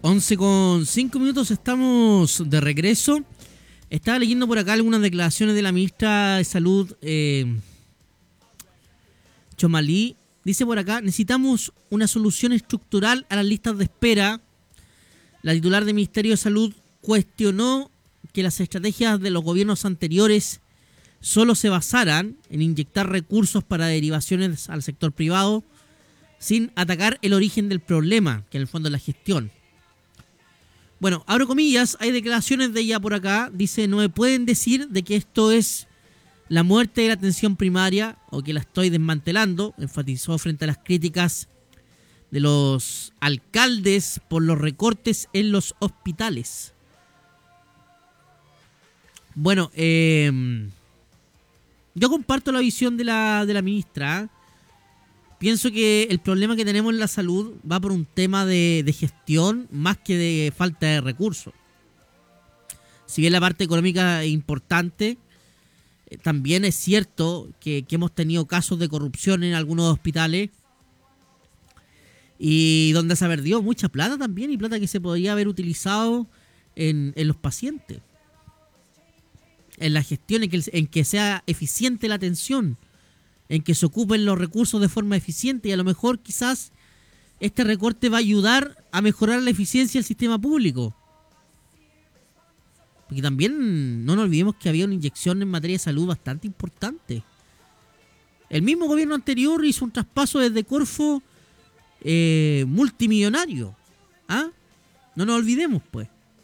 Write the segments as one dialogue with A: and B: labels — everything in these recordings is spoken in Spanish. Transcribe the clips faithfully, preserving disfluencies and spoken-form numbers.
A: once con cinco minutos, estamos de regreso. Estaba leyendo por acá algunas declaraciones de la ministra de Salud, eh, Txomalí. Dice por acá: necesitamos una solución estructural a las listas de espera. La titular del Ministerio de Salud cuestionó que las estrategias de los gobiernos anteriores solo se basaran en inyectar recursos para derivaciones al sector privado, sin atacar el origen del problema, que en el fondo es la gestión. Bueno, abro comillas, hay declaraciones de ella por acá. Dice: no me pueden decir de que esto es la muerte de la atención primaria o que la estoy desmantelando. Enfatizó frente a las críticas de los alcaldes por los recortes en los hospitales. Bueno, eh, yo comparto la visión de la, de la ministra, ¿eh? Pienso que el problema que tenemos en la salud va por un tema de, de gestión más que de falta de recursos. Si bien la parte económica es importante, eh, también es cierto que, que hemos tenido casos de corrupción en algunos hospitales y donde se ha perdido mucha plata también, y plata que se podría haber utilizado en, en los pacientes, en la gestión, en que, en que sea eficiente la atención, en que se ocupen los recursos de forma eficiente, y a lo mejor quizás este recorte va a ayudar a mejorar la eficiencia del sistema público. Porque también no nos olvidemos que había una inyección en materia de salud bastante importante. El mismo gobierno anterior hizo un traspaso desde Corfo eh, multimillonario. ¿Ah? No nos olvidemos, pues.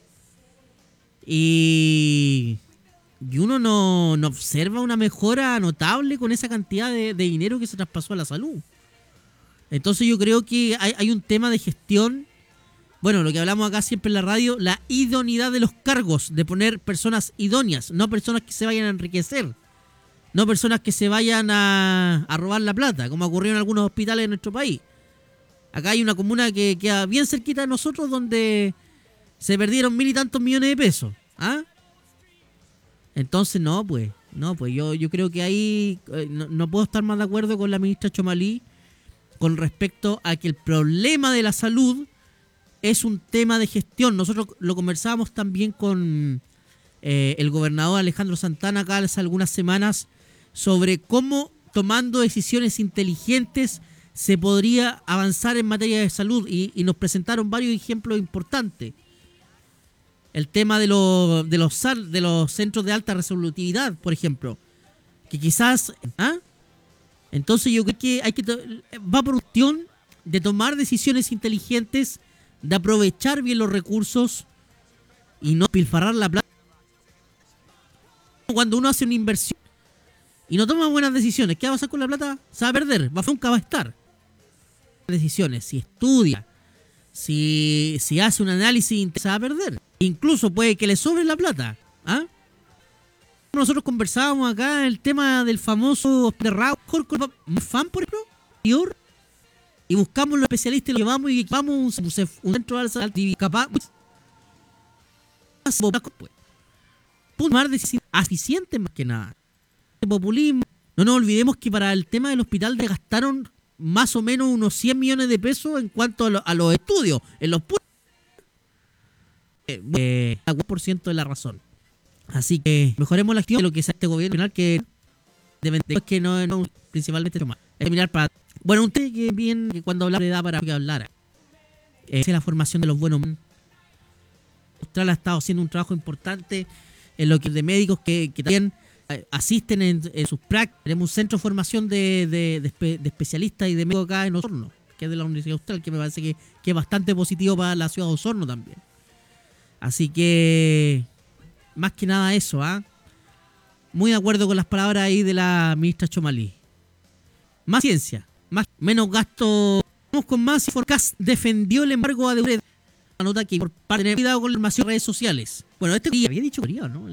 A: Y... Y uno no, no observa una mejora notable con esa cantidad de, de dinero que se traspasó a la salud. Entonces yo creo que hay, hay un tema de gestión. Bueno, lo que hablamos acá siempre en la radio, la idoneidad de los cargos, de poner personas idóneas, no personas que se vayan a enriquecer, no personas que se vayan a, a robar la plata, como ocurrió en algunos hospitales de nuestro país. Acá hay una comuna que queda bien cerquita de nosotros donde se perdieron mil y tantos millones de pesos. ¿Ah? Entonces no, pues, no, pues yo, yo creo que ahí eh, no, no puedo estar más de acuerdo con la ministra Txomalí con respecto a que el problema de la salud es un tema de gestión. Nosotros lo conversábamos también con eh, el gobernador Alejandro Santana acá hace algunas semanas sobre cómo, tomando decisiones inteligentes, se podría avanzar en materia de salud, y, y nos presentaron varios ejemplos importantes. El tema de, lo, de, los, de los centros de alta resolutividad, por ejemplo. Que quizás... ¿ah? Entonces yo creo que hay que... Va por cuestión de tomar decisiones inteligentes, de aprovechar bien los recursos y no pilfarrar la plata. Cuando uno hace una inversión y no toma buenas decisiones, ¿qué va a pasar con la plata? Se va a perder, va, nunca va a estar. Decisiones, si estudia, si, si hace un análisis, se va a perder. Incluso puede que le sobre la plata. ¿Ah? Nosotros conversábamos acá el tema del famoso fan, por ejemplo, y buscamos los especialistas, lo llevamos y equipamos un, un centro de alza y capaz tomar decisiones eficientes más que nada. El populismo. No nos olvidemos que para el tema del hospital gastaron más o menos unos cien millones de pesos en cuanto a, lo, a los estudios, en los eh, por ciento de la razón. Así que mejoremos la acción de lo que es este gobierno, que deben de, que no, no principalmente tomar. Es mirar para, bueno, un tema que bien que cuando hablar le da para que hablara. Eh, es la formación de los buenos. Austral ha estado haciendo un trabajo importante en lo que de médicos que, que también eh, asisten en, en sus prácticas. Tenemos un centro de formación de, de, de, espe, de especialistas y de médicos acá en Osorno, que es de la Universidad Austral, que me parece que, que es bastante positivo para la ciudad de Osorno también. Así que, más que nada eso, ¿ah? ¿eh? Muy de acuerdo con las palabras ahí de la ministra Txomalí. Más ciencia, más, menos gasto. Vamos con más. Forcas defendió el embargo a Deuret. Una nota que por parte de cuidado con la información en redes sociales. Bueno, este había dicho, ¿no?